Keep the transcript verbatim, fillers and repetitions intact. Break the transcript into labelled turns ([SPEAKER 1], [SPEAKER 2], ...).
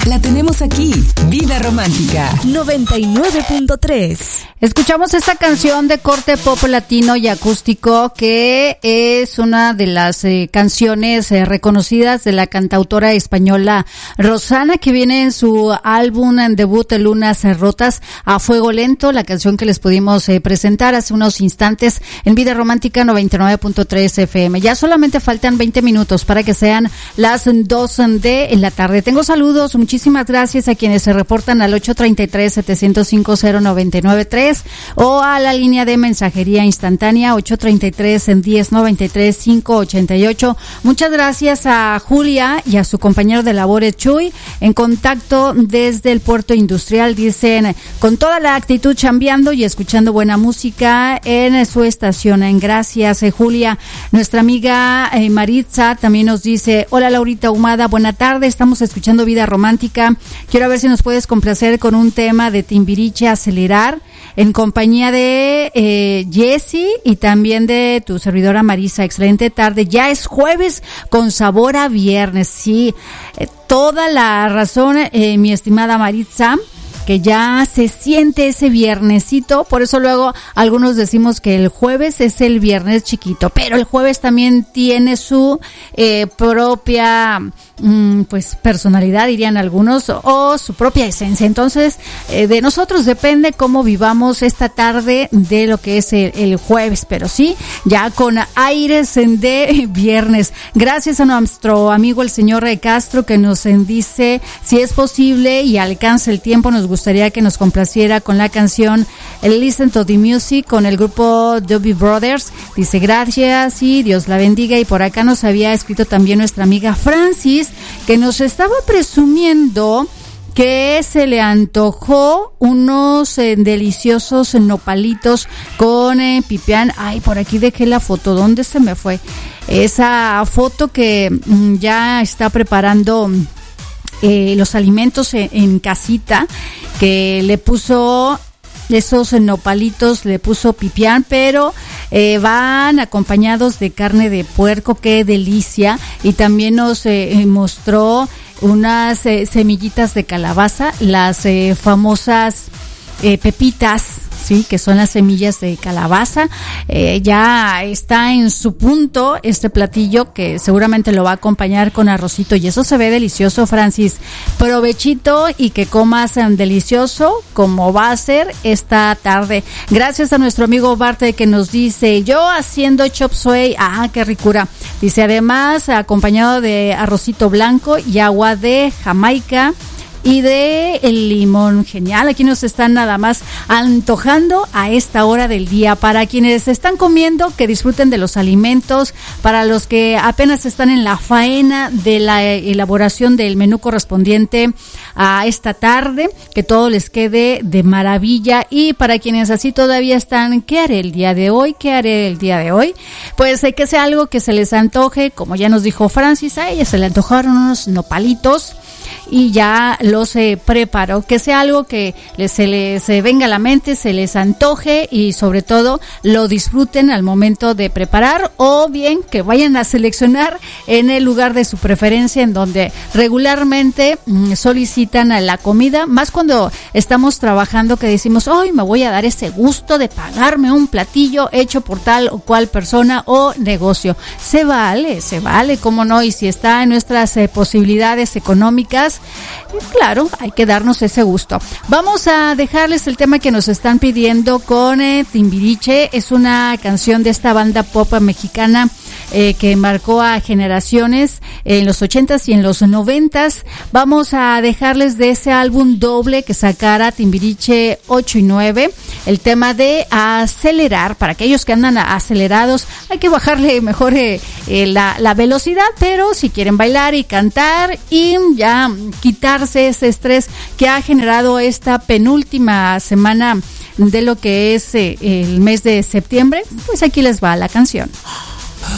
[SPEAKER 1] La tenemos aquí. Vida Romántica
[SPEAKER 2] noventa y nueve punto tres.
[SPEAKER 3] Escuchamos esta canción de corte pop latino y acústico, que es una de las eh, canciones eh, reconocidas de la cantautora española Rosana, que viene en su álbum en debut Lunas Rotas, A Fuego Lento, la canción que les pudimos eh, presentar hace unos instantes en Vida Romántica noventa y nueve punto tres F M. Ya solamente faltan veinte minutos para que sean las dos de la tarde. Tengo saludos, muchísimas gracias a quienes se reportan al ocho tres tres, siete cero cinco, cero nueve nueve tres o a la línea de mensajería instantánea ocho tres tres, diez noventa y tres, cinco ochenta y ocho. Muchas gracias a Julia y a su compañero de labores Chuy, en contacto desde el puerto industrial. Dicen, con toda la actitud chambeando y escuchando buena música en su estación. En gracias, eh, Julia. Nuestra amiga eh, Maritza también nos dice, hola Laurita Humada, buena tarde, estamos escuchando Vida Romántica. Quiero ver si nos puedes complacer con un tema de Timbiriche, Acelerar, en compañía de eh, Jessy y también de tu servidora Marisa. Excelente tarde, ya es jueves con sabor a viernes. Sí, eh, toda la razón, eh, mi estimada Maritza, que ya se siente ese viernesito. Por eso luego algunos decimos que el jueves es el viernes chiquito, pero el jueves también tiene su eh, propia mm, pues personalidad, dirían algunos, o su propia esencia. Entonces eh, de nosotros depende cómo vivamos esta tarde de lo que es el, el jueves, pero sí, ya con aires de viernes. Gracias a nuestro amigo el señor Castro, que nos dice, si es posible y alcanza el tiempo, nos gustaría que nos complaciera con la canción Listen to the Music con el grupo Doobie Brothers. Dice, gracias y Dios la bendiga. Y por acá nos había escrito también nuestra amiga Francis, que nos estaba presumiendo que se le antojó unos eh, deliciosos nopalitos con eh, pipián. Ay, por aquí dejé la foto, ¿dónde se me fue? Esa foto que mm, ya está preparando eh, los alimentos en, en casita, que le puso esos nopalitos, le puso pipián, pero eh, van acompañados de carne de puerco. Qué delicia. Y también nos eh, mostró unas eh, semillitas de calabaza, las eh, famosas eh, pepitas, sí, que son las semillas de calabaza. Eh, ya está en su punto este platillo, que seguramente lo va a acompañar con arrocito, y eso se ve delicioso, Francis. Provechito y que comas um, delicioso, como va a ser esta tarde. Gracias a nuestro amigo Barte, que nos dice, yo haciendo chop suey, ah, qué ricura. Dice, además, acompañado de arrocito blanco y agua de Jamaica y de el limón. Genial, aquí nos están nada más antojando a esta hora del día. Para quienes están comiendo, que disfruten de los alimentos. Para los que apenas están en la faena de la elaboración del menú correspondiente a esta tarde, que todo les quede de maravilla. Y para quienes así todavía están, ¿qué haré el día de hoy? ¿Qué haré el día de hoy? Pues eh, que sea algo que se les antoje, como ya nos dijo Francis, a ella se le antojaron unos nopalitos y ya los eh, preparó. Que sea algo que les, se les eh, venga a la mente, se les antoje y sobre todo lo disfruten al momento de preparar, o bien que vayan a seleccionar en el lugar de su preferencia en donde regularmente mm, solicitan a la comida, más cuando estamos trabajando, que decimos, hoy me voy a dar ese gusto de pagarme un platillo hecho por tal o cual persona o negocio. Se vale, se vale, cómo no, y si está en nuestras eh, posibilidades económicas, claro, hay que darnos ese gusto. Vamos a dejarles el tema que nos están pidiendo con eh, Timbiriche. Es una canción de esta banda pop mexicana eh, que marcó a generaciones en los ochentas y en los noventas. Vamos a dejarles de ese álbum doble que sacara Timbiriche ocho y nueve, el tema de Acelerar. Para aquellos que andan acelerados, hay que bajarle mejor eh, eh, la, la velocidad, pero si quieren bailar y cantar y ya quitarse ese estrés que ha generado esta penúltima semana de lo que es eh, el mes de septiembre, pues aquí les va la canción.